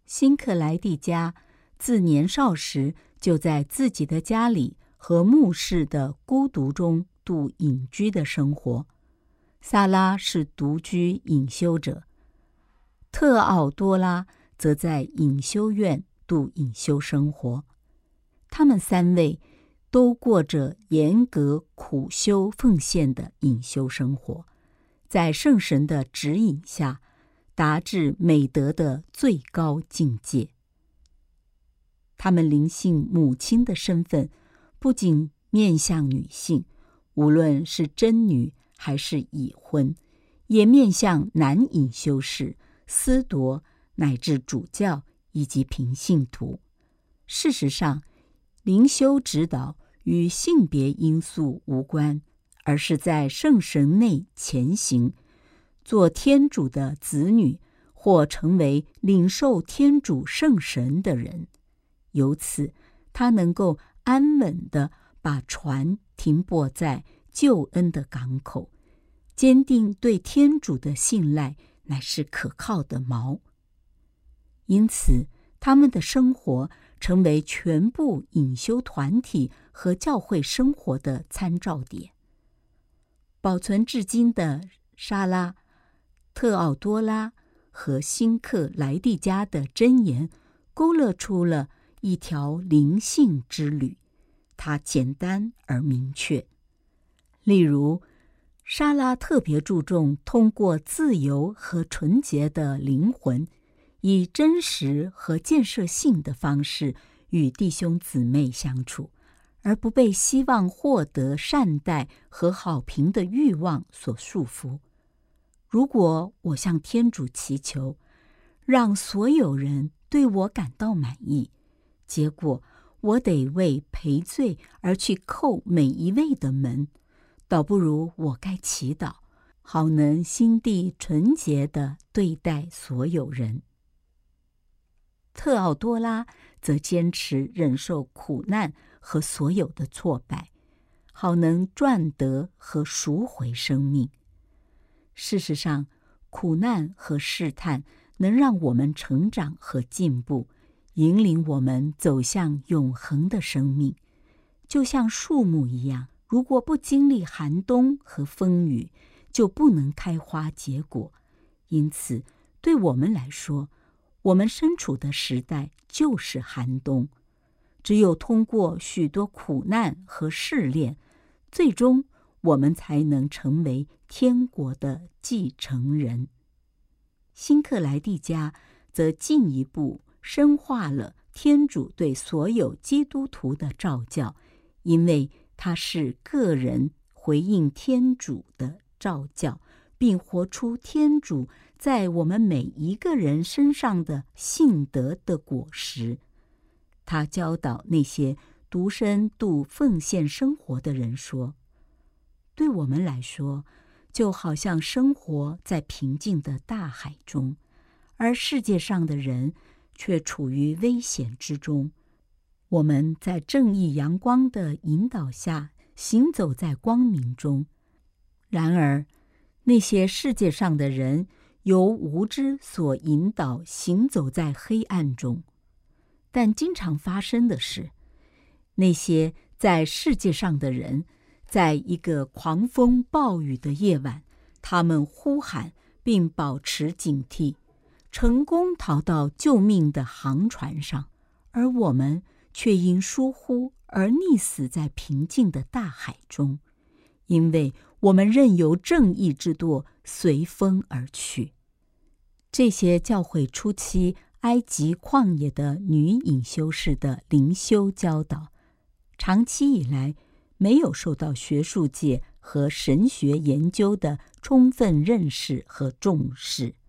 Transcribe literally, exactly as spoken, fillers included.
辛克莱蒂加自年少时就在自己的家里和牧师的孤独中度隐居的生活。萨拉是独居隐修者，特奥多拉则在隐修院度隐修生活。他们三位都过着严格苦修奉献的隐修生活，在圣神的指引下达至美德的最高境界。他们灵性母亲的身份不仅面向女性，无论是真女还是已婚，也面向男隐修士、司铎乃至主教以及平信徒。事实上，灵修指导与性别因素无关，而是在圣神内前行，做天主的子女，或成为领受天主圣神的人。由此，他能够安稳地把船停泊在救恩的港口，坚定对天主的信赖乃是可靠的锚。因此，他们的生活成为全部隐修团体和教会生活的参照点。保存至今的莎拉、特奥多拉和辛克莱蒂加的箴言勾勒出了一条灵性之旅，它简单而明确。例如，莎拉特别注重通过自由和纯洁的灵魂，以真实和建设性的方式与弟兄姊妹相处，而不被希望获得善待和好评的欲望所束缚。如果我向天主祈求，让所有人对我感到满意，结果我得为赔罪而去叩每一位的门，倒不如我该祈祷，好能心地纯洁地对待所有人。特奥多拉则坚持忍受苦难和所有的挫败，好能赚得和赎回生命。事实上，苦难和试探能让我们成长和进步，引领我们走向永恒的生命。就像树木一样，如果不经历寒冬和风雨，就不能开花结果。因此，对我们来说，我们身处的时代就是寒冬。只有通过许多苦难和试炼，最终我们才能成为天国的继承人。辛克莱蒂加则进一步深化了天主对所有基督徒的召教，因为它是个人回应天主的召教，并活出天主在我们每一个人身上的信德的果实。他教导那些独身度奉献生活的人说，对我们来说，就好像生活在平静的大海中，而世界上的人却处于危险之中。我们在正义阳光的引导下行走在光明中，然而那些世界上的人由无知所引导行走在黑暗中。但经常发生的是，那些在世界上的人，在一个狂风暴雨的夜晚，他们呼喊并保持警惕，成功逃到救命的航船上，而我们却因疏忽而溺死在平静的大海中，因为我们任由正义之舵随风而去。这些教会初期埃及旷野的女隐修士的灵修教导，长期以来没有受到学术界和神学研究的充分认识和重视。